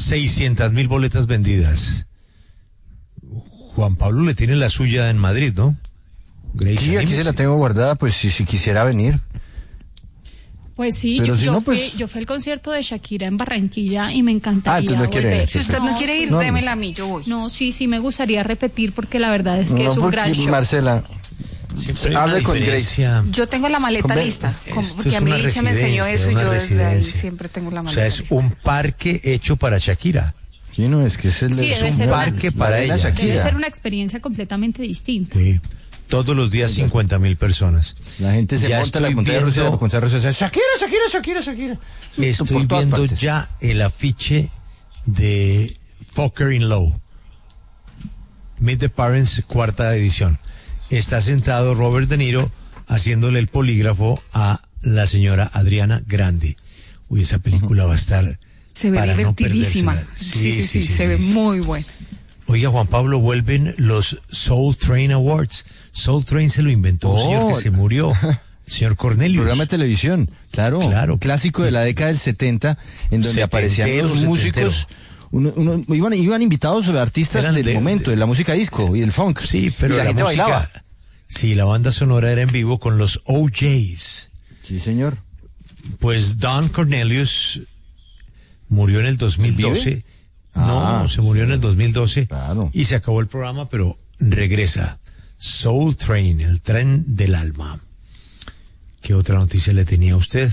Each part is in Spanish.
600,000 boletas vendidas. Juan Pablo le tiene la suya en Madrid, ¿no? Grace, sí, aquí se la tengo guardada, pues si quisiera venir. Pues sí, yo fui al concierto de Shakira en Barranquilla y me encantaría entonces no quiere volver. ir. Si usted no quiere ir, démela a mí, yo voy. No, sí, me gustaría repetir porque la verdad es que es un gran show. Marcela, hable con Grace. Yo tengo la maleta lista, porque a mí se me enseñó eso y yo desde ahí siempre tengo la maleta lista. O sea, es un parque hecho para Shakira. Sí, no, es que es un parque para ella. Shakira. Debe ser una experiencia completamente distinta. Sí. Todos los días 50,000 personas. La gente se monta en la montaña rusa, Shakira. Estoy viendo ya el afiche de Fucker in Law. Meet the Parents, 4ª edición. Está sentado Robert De Niro haciéndole el polígrafo a la señora Adriana Grande. Uy, esa película va a estar... Se ve divertidísima. No sí, se ve muy buena. Oiga, Juan Pablo, vuelven los Soul Train Awards. Soul Train se lo inventó un señor que se murió, el señor Cornelius. Programa de televisión, claro. Clásico de la década del 70, en donde aparecían los músicos. Iban invitados artistas del momento, de la música disco y del funk. Sí, pero la gente música, bailaba. Sí, la banda sonora era en vivo con los OJs. Sí, señor. Pues Don Cornelius murió en el 2012. No, se murió en el 2012. Claro. Y se acabó el programa, pero regresa. Soul Train, el tren del alma. ¿Qué otra noticia le tenía a usted?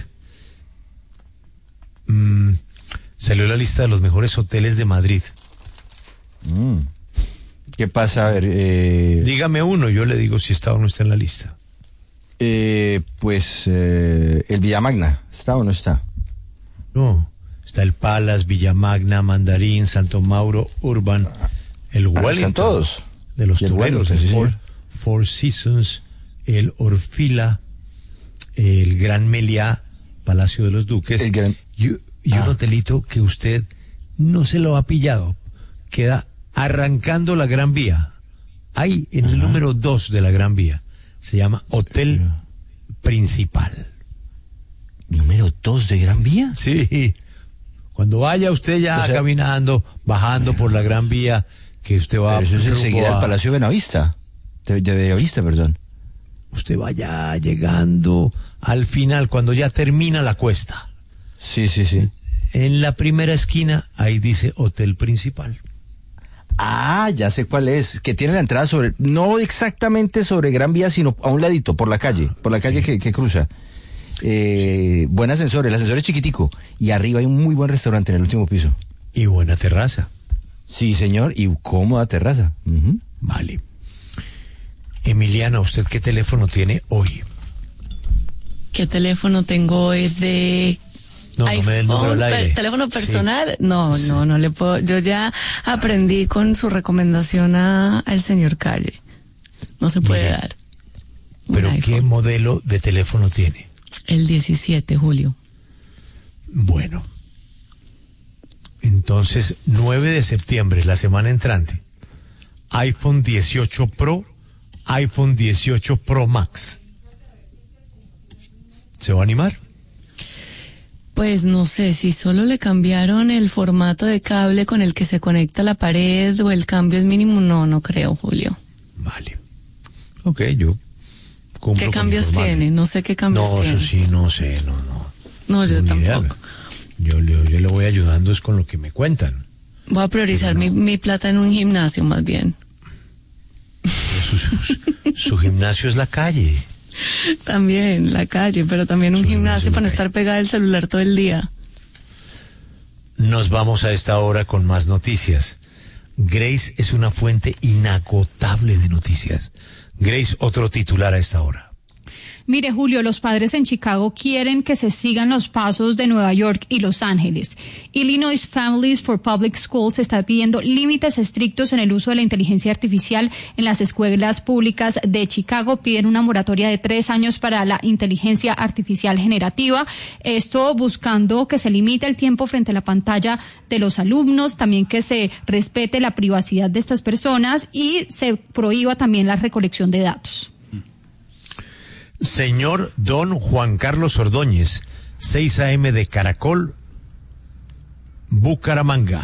Salió la lista de los mejores hoteles de Madrid. ¿Qué pasa? A ver, dígame uno, yo le digo si está o no está en la lista. El Villamagna, ¿está o no está? No, está el Palace, Villamagna, Mandarín, Santo Mauro, Urban, el Wellington. Están todos. De los tuberos, el sí, Four Seasons, el Orfila, el Gran Meliá, Palacio de los Duques, y un hotelito que usted no se lo ha pillado, queda arrancando la Gran Vía, ahí en el número 2 de la Gran Vía, se llama Hotel Principal. ¿Número 2 de Gran Vía? Sí, cuando vaya usted ya caminando, bajando por la Gran Vía, que usted va... Pero eso es enseguida al Palacio de Benavista. De Bellavista, perdón. Usted vaya llegando al final, cuando ya termina la cuesta. Sí. En la primera esquina, ahí dice Hotel Principal. Ah, ya sé cuál es. Que tiene la entrada no exactamente sobre Gran Vía, sino a un ladito, por la calle que cruza. Buen ascensor, el ascensor es chiquitico. Y arriba hay un muy buen restaurante en el último piso. Y buena terraza. Sí, señor, y cómoda terraza. Vale. Emiliana, ¿usted qué teléfono tiene hoy? ¿Qué teléfono tengo hoy de No me dé el número al aire. ¿Teléfono personal? Sí. No le puedo. Yo ya aprendí con su recomendación al señor Calle. No se puede dar. ¿Pero qué modelo de teléfono tiene? El 17, Julio. Bueno. Entonces, 9 de septiembre, la semana entrante, iPhone 18 Pro, iPhone 18 Pro Max. ¿Se va a animar? Pues no sé, si solo le cambiaron el formato de cable con el que se conecta a la pared o el cambio es mínimo, no creo, Julio. Vale. Ok, yo cumplo. ¿Qué cambios tiene? No sé qué cambios tiene. No, eso sí, no sé, No, yo tampoco. Idea. Yo le voy ayudando es con lo que me cuentan. Voy a priorizar mi plata en un gimnasio más bien. Su gimnasio es la calle. También, la calle, pero también un gimnasio para no estar pegada al celular todo el día. Nos vamos a esta hora con más noticias. Grace es una fuente inagotable de noticias. Grace, otro titular a esta hora. Mire, Julio, los padres en Chicago quieren que se sigan los pasos de Nueva York y Los Ángeles. Illinois Families for Public Schools está pidiendo límites estrictos en el uso de la inteligencia artificial en las escuelas públicas de Chicago. Piden una moratoria de 3 años para la inteligencia artificial generativa. Esto buscando que se limite el tiempo frente a la pantalla de los alumnos, también que se respete la privacidad de estas personas y se prohíba también la recolección de datos. Señor Don Juan Carlos Ordóñez, 6 a.m. de Caracol, Bucaramanga.